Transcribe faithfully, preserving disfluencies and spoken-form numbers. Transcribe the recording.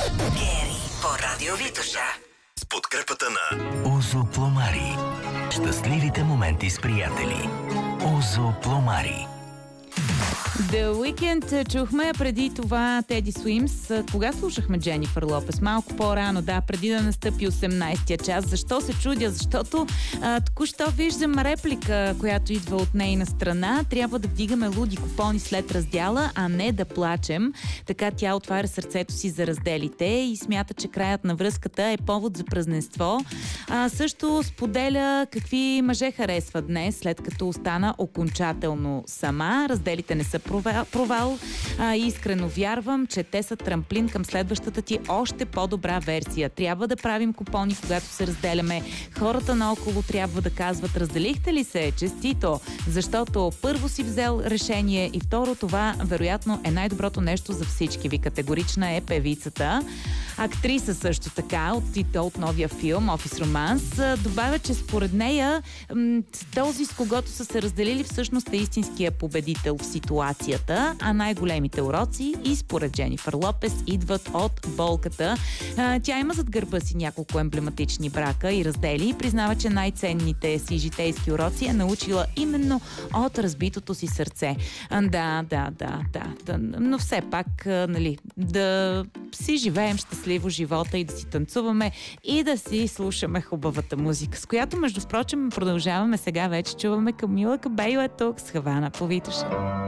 Гери по Радио Витоша. С подкрепата на Озо Пломари. Щастливите моменти с приятели. Озо Пломари. The Weeknd чухме, преди това Теди Суимс. Кога слушахме Дженифър Лопес? Малко по-рано, да, преди да настъпи осемнайсетия час. Защо се чудя? Защото а, току-що виждам реплика, която идва от нейна страна. Трябва да вдигаме луди купони след раздяла, а не да плачем. Така тя отваря сърцето си за разделите и смята, че краят на връзката е повод за празненство. А, също споделя какви мъже харесва днес, след като остана окончателно сама. Разделите не са провал, провал а, искрено вярвам, че те са трамплин към следващата ти още по-добра версия. Трябва да правим купони, когато се разделяме. Хората наоколо трябва да казват: разделихте ли се? Честито! Защото първо си взел решение и второ, това вероятно е най-доброто нещо за всички ви. Категорична е певицата. Актриса също така от, от новия филм Офис Романс добавя, че според нея този, с когото са се разделили, всъщност е истинския победител в ситуацията, а най-големите уроци и според Дженифър Лопес идват от болката. Тя има зад гърба си няколко емблематични брака и раздели и признава, че най-ценните си житейски уроци е научила именно от разбитото си сърце. Да, да, да, да, да. Но все пак, нали, да си живеем щастливо живота и да си танцуваме и да си слушаме хубавата музика, с която, между впрочем, продължаваме сега. Вече чуваме Камила Кабело е тук с Хавана по Витоша.